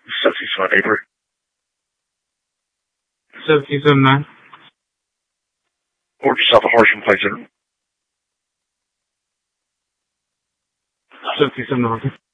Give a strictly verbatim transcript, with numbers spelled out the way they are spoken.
seventy-seven Avery. seventy-seven nine. Or just south of Harsham Place Center. seventy-seven nine.